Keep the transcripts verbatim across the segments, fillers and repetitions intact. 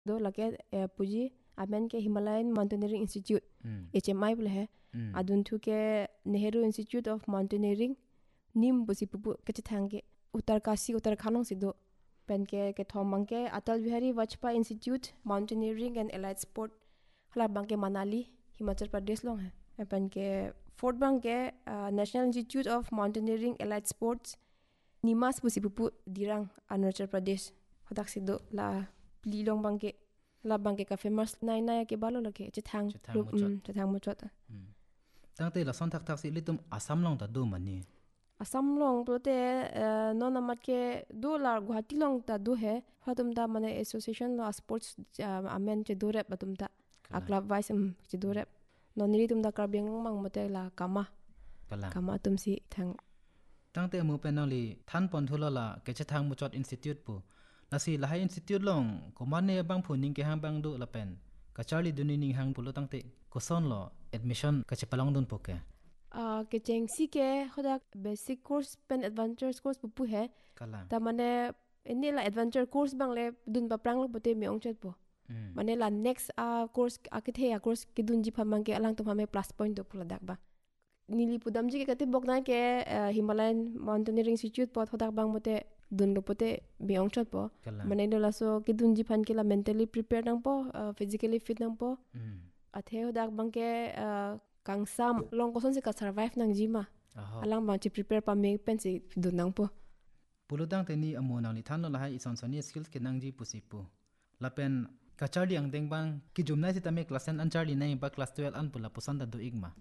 do lake puji amen ke Himalayan Mountaineering Institute H M I boleh hai adun thu ke Nehru Institute of Mountaineering nim busi pupu ke thangge Uttarkashi Uttarakhand sido pen ke ke thomang ke Atal Bihari Vajpayee Institute Mountaineering and Allied Sport hala bang ke Manali Himachal Pradesh long hai pen ke fourth bang ke uh, National Institute of Mountaineering Allied Sports Nimas busi pupu dirang Arunachal Pradesh hodak sido la pli long bang ke la bang ke ka famous nai nai ke balo la ke chithang chithang mo chot tang te la son thak thak si litum Assam long ta do mani Assam long prote no namat ke do la Guwahati long ta do hai hatum ta mane association lo sports amen che do rep batum ta a club wise che do rep no niri tum da karbeng long mang mote la kama kama tum si thang tang te mu penali than pon thulo la ke che thang mu chot institute pu nasi la hai institute long ko mane bang phuning ke hang bang do la pen ka charli duni ning hang pulo tang te ko son lo admission ka che palong dun poke Uh, ke chengsi ke hoda basic course pen adventure course pupu hai ta mane ini la adventure course bang le dun ba prang lo pote me ong chet po mm. mane la next uh, course akithe ya course ke dun ji phamang ke alang to phame plus point to pula dak ba nili pudam ji ke kate bok na ke uh, Himalayan Mountaineering Institute pot hoda bang mote dun lo pote me ong chet po mane do la so ke dun ji phan ke la mentally prepared nang po uh, physically fit nang po mm. athe hoda bang ke uh, kang sam long koson se ka survive nang jima alang bang chi prepare pa me pen si du nang po puludang te ni amona li than la hai ison soni skills ke nang ji pusipu la pen ka charli ang deng bang ki jumnai si tame class ten an charli nei ba class twelve an pula pusan da do igma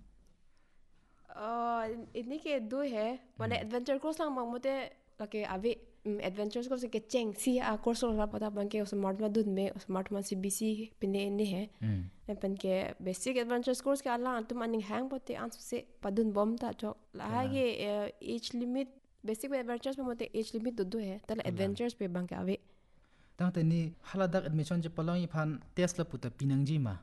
uh ini ke do hai mane adventure course lang bang mote la ke ave adventure course ke cheng si a course la pata bang ke smart ma dud me smart ma C B C pine ne hai pen ke basic adventure course ke ala antum aning hang pote ansu se padun bom ta chok la ge age limit basic adventures pe mote age limit do do hai tala adventures pe bang ke ave tang te ni haladak admission je palong i phan test la puta pinang ji ma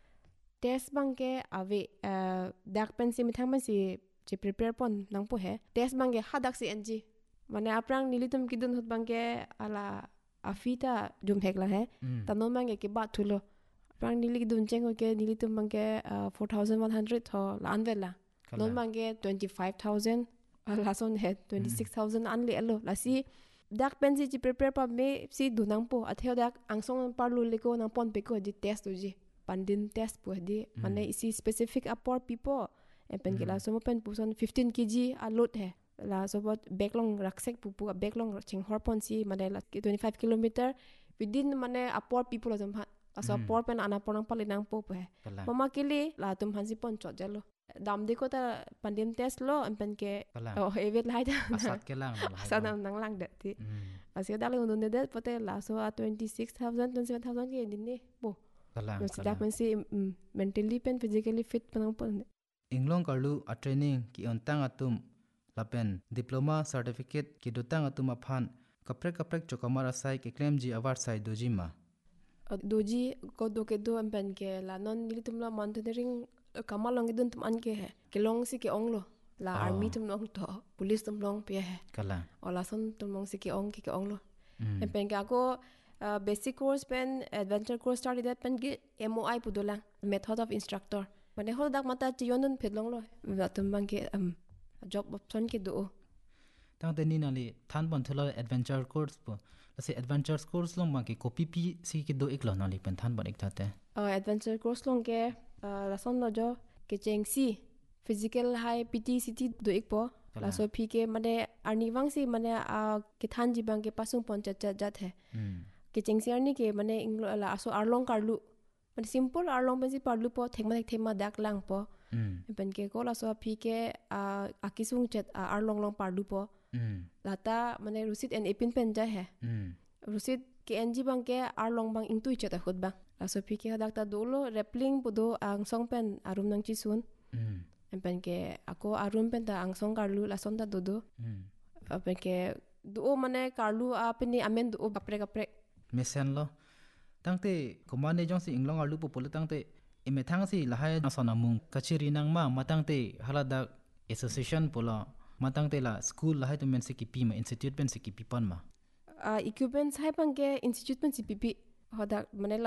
test bang ke ave dak pen si mithang ma si je prepare pon nang po hai test bang ke hadak si ng mane aprang nilitum kidun hot bang ke ala afita jum hekla hai tanom bang ke ba thulo prang nili dun cheng ke nili tum bang ke four thousand one hundred tho lan vela non bang ke twenty-five thousand la son he twenty-six thousand an le alo la si dak pen si prepare pa me si dunang po atheo dak angsong parlu le ko nang pon pe ko di test uji pandin test po di mane isi specific apor people en pen ke la so mo pen puson fifteen kilograms a load hai la so bot backlong raksek pupu backlong ching horpon si mane la twenty-five kilometer within mane apor people azam asa por pen ana porang palinang po pe mama kili la tum hansi pon chot jalo dam de ko ta pandin test lo an pen ke oh evet lai da asat ke lang asat nang lang de ti asia dale undun de pote la so twenty-six thousand twenty-seven thousand ke din ni po kalang kalang pen si mentally pen physically fit panang pon inglong karlu a training ki ontang atum lapen diploma certificate ki dutang atum aphan kaprek kaprek chokamara sai ke claim ji award sai dojima doji ko do ke do ampan ke la non militum la mountaineering kamalong idun tum an ke hai ke long si ke ong lo la oh. army tum long to police tum long pe hai kala ola son tum long si ke ong ki ke ong lo ampan ka ko uh, basic course pen adventure course started that pen ge M O I pudola method of instructor mane hol dak mata ti yonun phelong lo tum bang ke um, job option ke do tang te ni na li than bon thula adventure course po ase adventure course long ma ke copy p si ke do ik lo na li pen than bon ik thate uh, adventure course long ke uh, la son lo jo ke cheng si physical high P T C T do ik po la so phi ke mane arni wang si mane uh, ke than ji bang ke pasung pon chat chat jat hai ke cheng si arni ke mane inglo la so arlong karlu mane simple arlong pen si parlu po thekma thekma dak lang po pen ke ko la so phi ke uh, akisung chat uh, arlong long parlu po lata mane rusit en epin pen ja hai rusit ke enji bang ke arlong bang intui chat khut bang la so phi ke dak ta dolo rappling pudo ang song pen arum nang chi sun en pen ke ako arum pen ta ang song karlu la son ta dodo pen ke do mane karlu a pen ni amen do apre apre mesen lo tangte komane jong si inglong arlu popol tangte ime thang si lahai asona mung kachiri nang ma matangte halada association pola matangte la school lahai to men se ki pi ma institute pen se ki pi pan ma uh, equipment sai bang ke institute pen si pi pi hoda mane